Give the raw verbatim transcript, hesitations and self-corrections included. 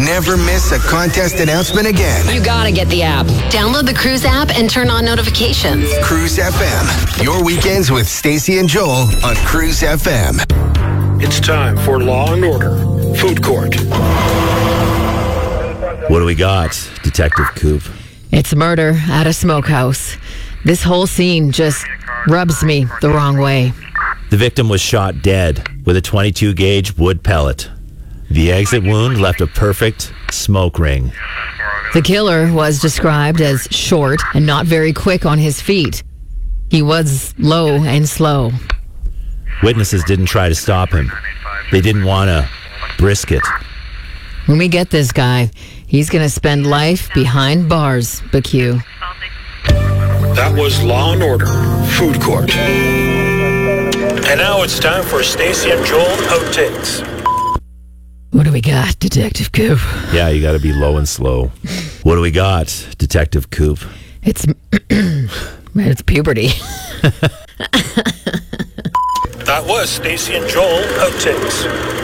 never miss a contest announcement again. You gotta get the app. Download the Cruise app and turn on notifications. Cruise F M. Your weekends with Stacey and Joel on Cruise F M. It's time for Law and Order Food Court. What do we got, Detective Coop? It's murder at a smokehouse. This whole scene just rubs me the wrong way. The victim was shot dead with a twenty-two gauge wood pellet. The exit wound left a perfect smoke ring. The killer was described as short and not very quick on his feet. He was low and slow. Witnesses didn't try to stop him. They didn't want to brisk it. When we get this guy, he's going to spend life behind bars, B Q. That was Law and Order Food Court. And now it's time for Stacey and Joel Outtakes. What do we got, Detective Coop? Yeah, you got to be low and slow. What do we got, Detective Coop? It's it's puberty. That was Stacey and Joel Outtakes.